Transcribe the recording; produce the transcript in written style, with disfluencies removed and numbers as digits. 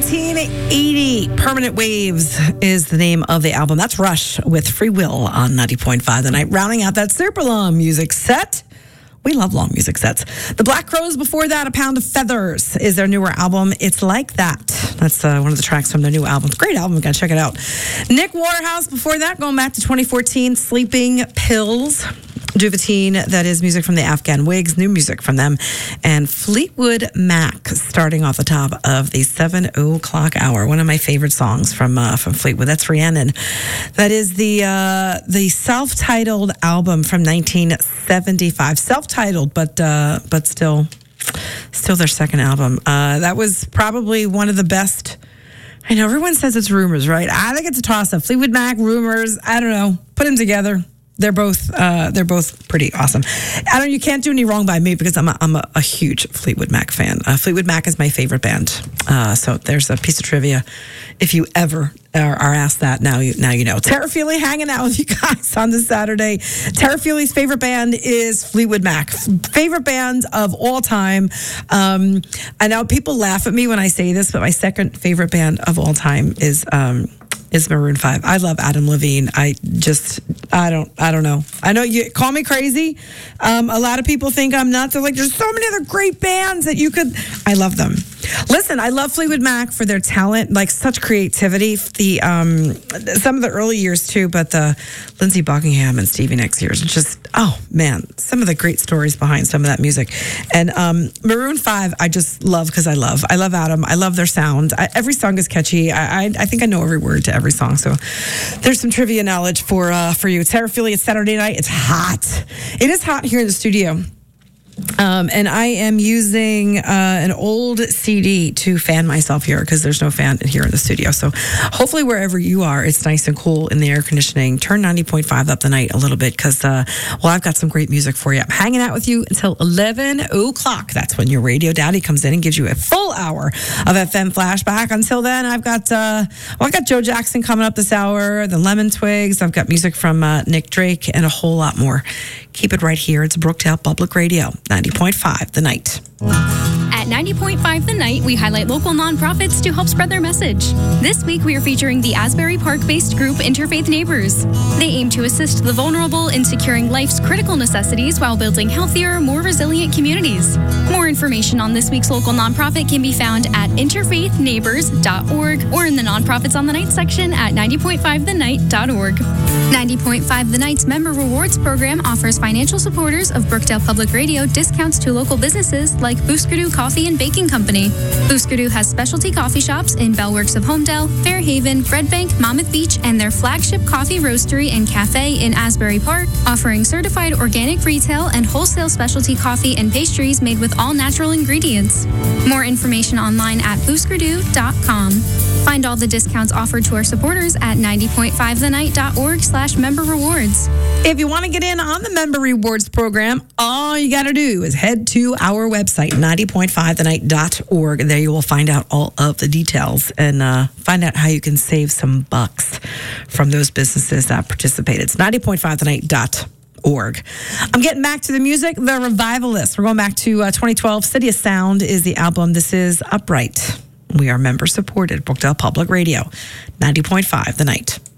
1980, Permanent Waves is the name of the album. That's Rush with Free Will on 90.5 The Night. Rounding out that super long music set. We love long music sets. The Black Crowes before that, A Pound of Feathers is their newer album. It's Like That. That's one of the tracks from their new album. Great album. You got to check it out. Nick Waterhouse before that, going back to 2014, Sleeping Pills. Duvetine, that is music from the Afghan Wigs, new music from them. And Fleetwood Mac, starting off the top of the 7 o'clock hour. One of my favorite songs from Fleetwood. That's Rhiannon. That is the self-titled album from 1975. Self-titled, but still their second album. That was probably one of the best. I know everyone says it's Rumors, right? I think it's a toss-up. Fleetwood Mac, Rumors. I don't know. Put them together. They're both pretty awesome. I don't. You can't do any wrong by me because I'm a huge Fleetwood Mac fan. Fleetwood Mac is my favorite band. So there's a piece of trivia. If you ever are asked that, now you know. Tara Feely hanging out with you guys on this Saturday. Tara Feely's favorite band is Fleetwood Mac. Favorite band of all time. I know people laugh at me when I say this, but my second favorite band of all time is Maroon 5. I love Adam Levine. I don't know. I know you call me crazy. A lot of people think I'm nuts. They're like, there's so many other great bands that you could. I love them. Listen, I love Fleetwood Mac for their talent, like such creativity. Some of the early years too, but the Lindsey Buckingham and Stevie Nicks years, just some of the great stories behind some of that music. And Maroon 5, I just love because I love Adam. I love their sound. Every song is catchy. I think I know every word to every song. So there's some trivia knowledge for you. Tara Feely, it's Saturday night. It's hot. It is hot here in the studio. And I am using an old CD to fan myself here because there's no fan here in the studio. So hopefully wherever you are, it's nice and cool in the air conditioning. Turn 90.5 up the night a little bit because, I've got some great music for you. I'm hanging out with you until 11 o'clock. That's when your radio daddy comes in and gives you a full hour of FM flashback. Until then, I've got Joe Jackson coming up this hour, the Lemon Twigs. I've got music from Nick Drake and a whole lot more. Keep it right here. It's Brookdale Public Radio, 90.5 The Night. At 90.5 The Night, we highlight local nonprofits to help spread their message. This week, we are featuring the Asbury Park-based group Interfaith Neighbors. They aim to assist the vulnerable in securing life's critical necessities while building healthier, more resilient communities. More information on this week's local nonprofit can be found at interfaithneighbors.org or in the Nonprofits on the Night section at 90.5thenight.org. 90.5 The Night's Member Rewards program offers financial supporters of Brookdale Public Radio discounts to local businesses like Booskerdoo Coffee and Baking Company. Booskerdoo has specialty coffee shops in Bellworks of Homedale, Fairhaven, Red Bank, Monmouth Beach, and their flagship coffee roastery and cafe in Asbury Park, offering certified organic retail and wholesale specialty coffee and pastries made with all natural ingredients. More information online at booskerdoo.com. Find all the discounts offered to our supporters at 90.5thenight.org/member rewards. If you want to get in on the member rewards program, all you got to do is head to our website, 90.5thenight.org. There you will find out all of the details and find out how you can save some bucks from those businesses that participate. It's 90.5thenight.org. I'm getting back to the music. The Revivalists. We're going back to 2012. City of Sound is the album. This is Upright. We are member supported. Brookdale Public Radio, 90.5 The Night.